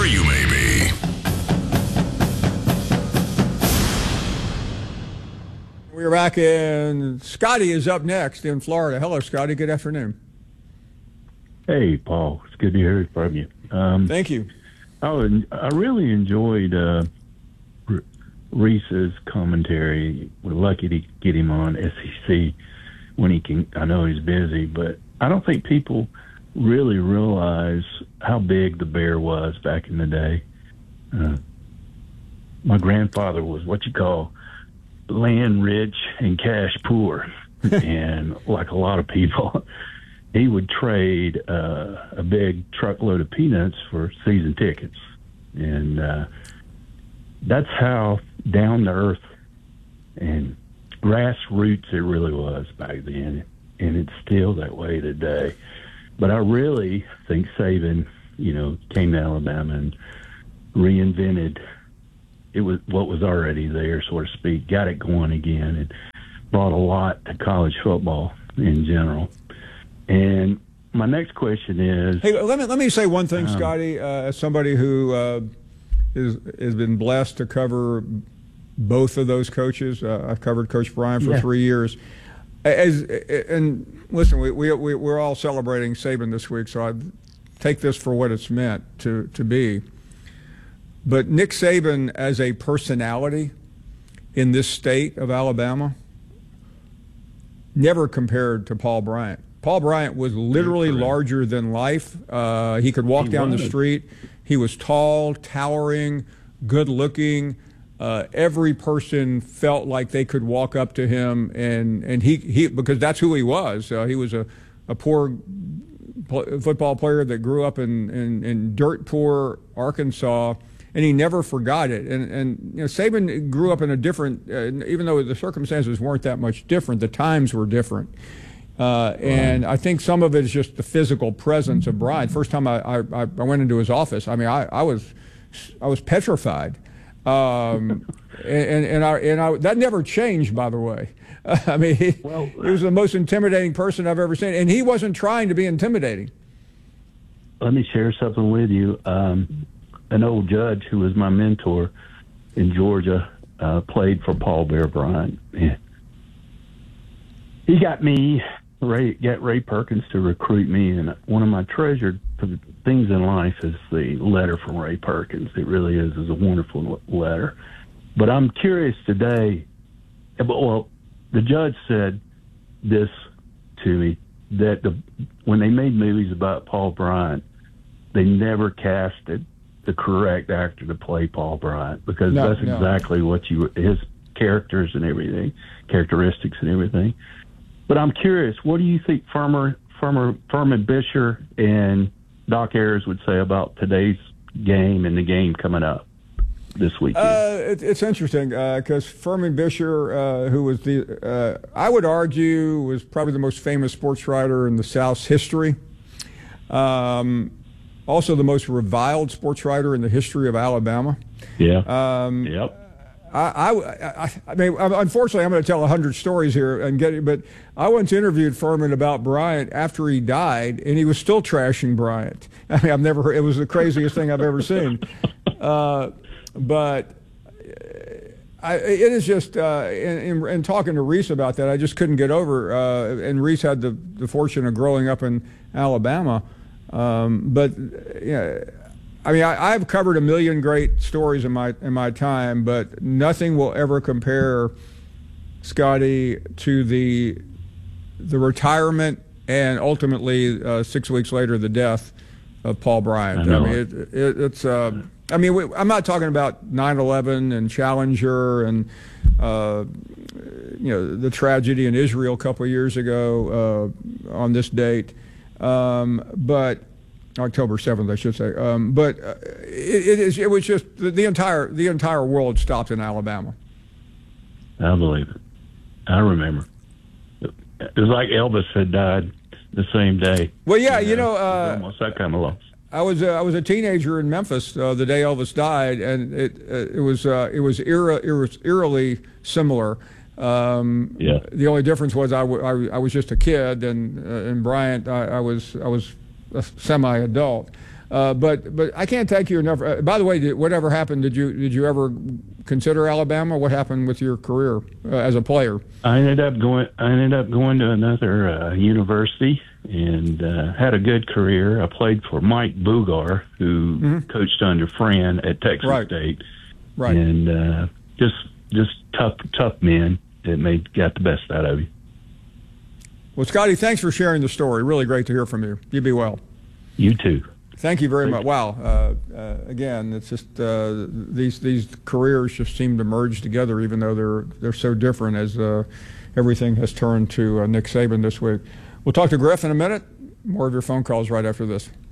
wherever you may be. We're back in. Scotty is up next in Florida. Hello, Scotty. Good afternoon. Hey, Paul. It's good to hear from you. Thank you. I really enjoyed Reese's commentary. We're lucky to get him on SEC when he can. I know he's busy, but I don't think people really realize how big the Bear was back in the day. My grandfather was what you call land rich and cash poor. And like a lot of people, he would trade a big truckload of peanuts for season tickets. And that's how down to earth and grassroots it really was back then. And it's still that way today. But I really think Saban, came to Alabama and reinvented what was already there, so to speak, got it going again, and brought a lot to college football in general. And my next question is... Hey, let me say one thing, Scotty, as somebody who has been blessed to cover both of those coaches. I've covered Coach Bryant for 3 years. And listen, we're all celebrating Saban this week, so I take this for what it's meant to be. But Nick Saban as a personality in this state of Alabama never compared to Paul Bryant. Paul Bryant was literally larger than life. He could walk down the street. He was tall, towering, good looking. Every person felt like they could walk up to him, and he because that's who he was. He was a poor football player that grew up in dirt poor Arkansas, and he never forgot it. And Saban grew up in a different, even though the circumstances weren't that much different, the times were different. And I think some of it is just the physical presence of Bryant. First time I went into his office, I mean, I was petrified. And that never changed, by the way. I mean, he was the most intimidating person I've ever seen, and he wasn't trying to be intimidating. Let me share something with you. An old judge who was my mentor in Georgia played for Paul Bear Bryant. He got Ray Perkins to recruit me, and one of my treasured things in life is the letter from Ray Perkins. It really is a wonderful letter. But I'm curious today. Well, the judge said this to me, that when they made movies about Paul Bryant, they never casted the correct actor to play Paul Bryant, because that's exactly what his characters and everything, characteristics and everything. But I'm curious, what do you think Furman Bisher and Doc Ayers would say about today's game and the game coming up this weekend? It's interesting because Furman Bisher, who was I would argue, was probably the most famous sports writer in the South's history. Also the most reviled sports writer in the history of Alabama. Yeah. Yep. I mean, unfortunately, I'm going to tell 100 stories here but I once interviewed Furman about Bryant after he died, and he was still trashing Bryant. I mean, I've never heard, it was the craziest thing I've ever seen. But it is just, in talking to Reese about that, I just couldn't get over, and Reese had the fortune of growing up in Alabama. But I mean, I've covered a million great stories in my time, but nothing will ever compare, Scotty, to the retirement and ultimately 6 weeks later the death of Paul Bryant. I mean, it's. I mean, I'm not talking about 9/11 and Challenger and the tragedy in Israel a couple of years ago on this date, but. October 7th, I should say. But it was just the entire world stopped in Alabama. I believe it. I remember. It was like Elvis had died the same day. Well, yeah, almost that kind of loss. I was a teenager in Memphis the day Elvis died, and it was eerily similar. The only difference was I was just a kid, and Bryant I was a semi-adult. But I can't thank you enough. By the way, whatever happened, did you ever consider Alabama? What happened with your career as a player? I ended up going to another university and had a good career. I played for Mike Bugar, who coached under Fran at Texas State. Right. And just tough men that got the best out of you. Well, Scotty, thanks for sharing the story. Really great to hear from you. You be well. You too. Thank you very much. Wow. Again, it's just these careers just seem to merge together, even though they're so different as everything has turned to Nick Saban this week. We'll talk to Griff in a minute. More of your phone calls right after this.